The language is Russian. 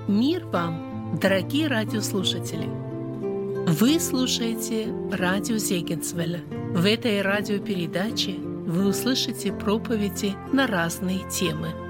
Мир вам, дорогие радиослушатели! Вы слушаете радио Зегенсвелля. В этой радиопередаче вы услышите проповеди на разные темы.